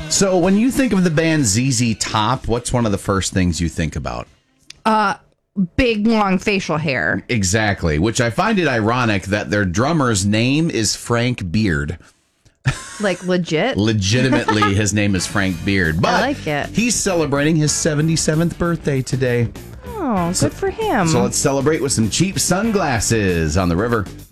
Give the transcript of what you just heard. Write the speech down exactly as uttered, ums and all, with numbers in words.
So when you think of the band Z Z Top, what's one of the first things you think about? Uh, big, long facial hair. Exactly, which I find it ironic that their drummer's name is Frank Beard. Like legit? Legitimately, his name is Frank Beard. But I like it. He's celebrating his seventy-seventh birthday today. Oh, good so, for him. So let's celebrate with some cheap sunglasses on the river.